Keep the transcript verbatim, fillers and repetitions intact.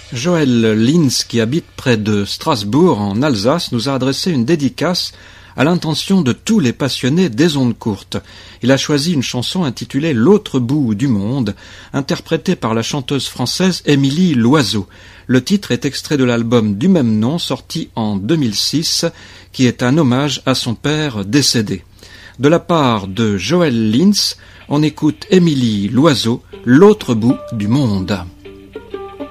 Joël Linz, qui habite près de Strasbourg, en Alsace, nous a adressé une dédicace à l'intention de tous les passionnés des ondes courtes. Il a choisi une chanson intitulée « L'autre bout du monde », interprétée par la chanteuse française Émilie Loiseau. Le titre est extrait de l'album du même nom, sorti en deux mille six, qui est un hommage à son père décédé. De la part de Joël Linz, on écoute Émilie Loiseau, « L'autre bout du monde ».